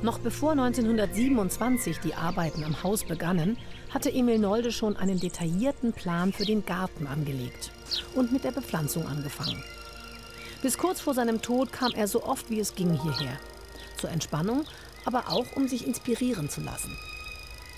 Noch bevor 1927 die Arbeiten am Haus begannen, hatte Emil Nolde schon einen detaillierten Plan für den Garten angelegt und mit der Bepflanzung angefangen. Bis kurz vor seinem Tod kam er so oft wie es ging hierher. Zur Entspannung, aber auch um sich inspirieren zu lassen.